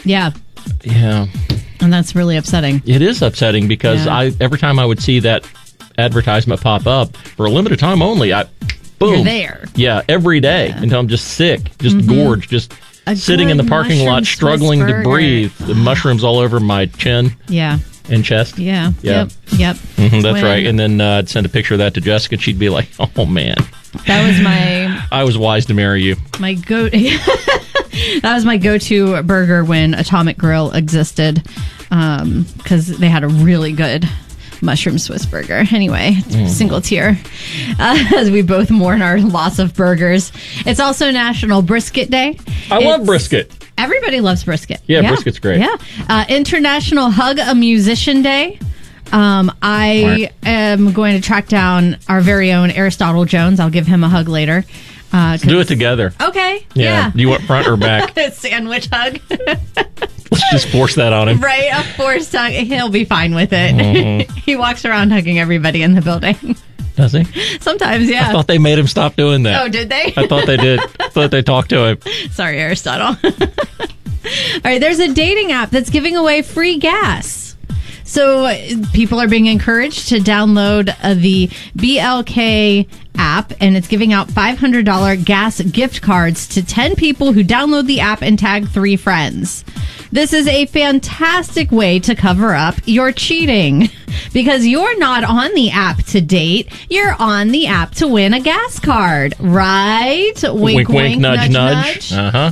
Yeah. Yeah. And that's really upsetting. It is upsetting because every time I would see that advertisement pop up for a limited time only, boom. You're there. Yeah, every day until I'm just sick, just gorged, just sitting in the parking lot, struggling to breathe. The mushrooms all over my chin. Yeah. And chest. Yeah. Yep. That's right. And then I'd send a picture of that to Jessica. She'd be like, "Oh man, that was my. I was wise to marry you." That was my go-to burger when Atomic Grill existed, because they had a really good mushroom Swiss burger. Anyway, single tier. As we both mourn our loss of burgers. It's also National Brisket Day. I love brisket. Everybody loves brisket. Yeah, brisket's great. Yeah. International Hug a Musician Day. I am going to track down our very own Aristotle Jones. I'll give him a hug later. Do it together. Okay. Yeah. Do you want front or back? Sandwich hug. Let's just force that on him. Right, a forced hug. He'll be fine with it. He walks around hugging everybody in the building. Does he? Sometimes, yeah. I thought they made him stop doing that. Oh, did they? I thought they did. I thought they talked to him. Sorry, Aristotle. All right, there's a dating app that's giving away free gas. So people are being encouraged to download the BLK app, and it's giving out $500 gas gift cards to 10 people who download the app and tag 3 friends. This is a fantastic way to cover up your cheating, because you're not on the app to date. You're on the app to win a gas card, right? Wink, wink, nudge, nudge. Uh-huh.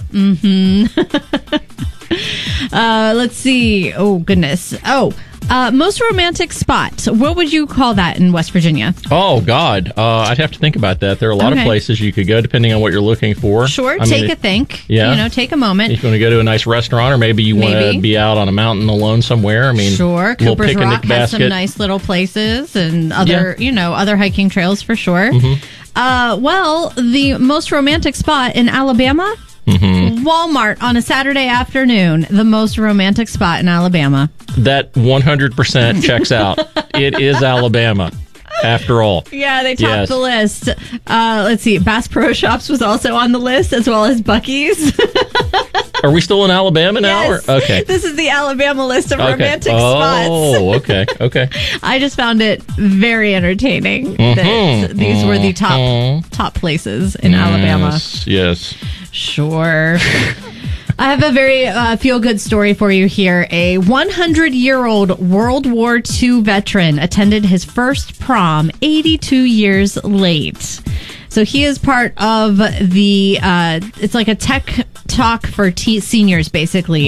Let's see. Oh, goodness. Most romantic spot. What would you call that in West Virginia? Oh, God. I'd have to think about that. There are a lot of places you could go depending on what you're looking for. Sure. Take a think. Yeah. Take a moment. If you want to go to a nice restaurant, or maybe you want to be out on a mountain alone somewhere. Sure. Cooper's Rock has some nice little places and other, other hiking trails for sure. Well, the most romantic spot in Alabama, Walmart on a Saturday afternoon, the most romantic spot in Alabama. That 100% checks out. It is Alabama, after all. Yeah, they topped the list. Let's see. Bass Pro Shops was also on the list, as well as Buc-ee's. Are we still in Alabama now? Yes. Or? Okay. This is the Alabama list of romantic spots. Oh, okay. I just found it very entertaining that these were the top places in Alabama. Yes. Sure. I have a very feel-good story for you here. A 100-year-old World War II veteran attended his first prom 82 years late. So he is part of the, it's like a tech talk for seniors, basically,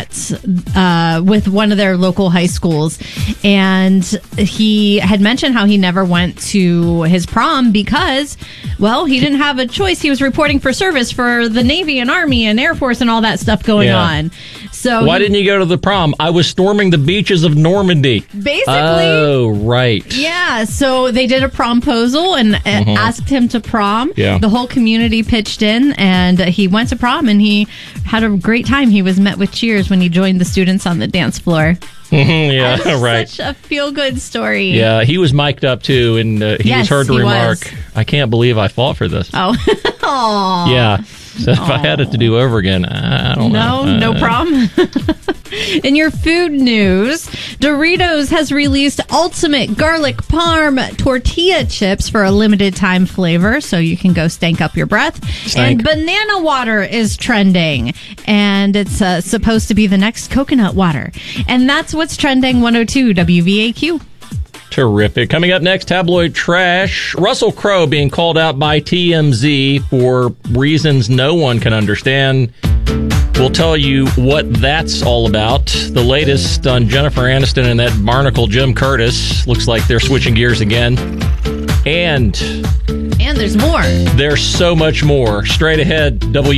with one of their local high schools. And he had mentioned how he never went to his prom because, well, he didn't have a choice. He was reporting for service for the Navy and Army and Air Force and all that stuff going on. So why didn't you go to the prom? I was storming the beaches of Normandy. Basically. Oh, right. Yeah, so they did a promposal and asked him to prom. Yeah. The whole community pitched in, and he went to prom, and he had a great time. He was met with cheers when he joined the students on the dance floor. Yeah, right. Such a feel-good story. Yeah, he was mic'd up, too, and he was heard to remark, I can't believe I fought for this. Oh. Aww. Yeah. So if I had it to do over again, I don't know. No problem. In your food news, Doritos has released Ultimate Garlic Parm Tortilla Chips for a limited time flavor, so you can go stank up your breath. And banana water is trending, and it's supposed to be the next coconut water. And that's what's trending 102 WVAQ. Terrific. Coming up next, tabloid trash. Russell Crowe being called out by TMZ for reasons no one can understand. We'll tell you what that's all about. The latest on Jennifer Aniston and that barnacle Jim Curtis. Looks like they're switching gears again. And there's more. There's so much more. Straight ahead,